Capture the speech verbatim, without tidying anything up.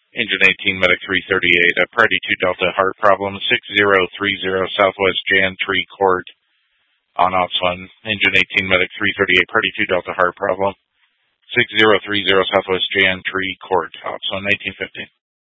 Engine eighteen, Medic three thirty-eight, uh, Priority two Delta, heart problem, six zero three zero Southwest Jan Tree Court, on ops one. Engine eighteen, Medic three thirty-eight, Priority two Delta, heart problem, six zero three zero Southwest Jan Tree Court, ops one, nineteen fifty.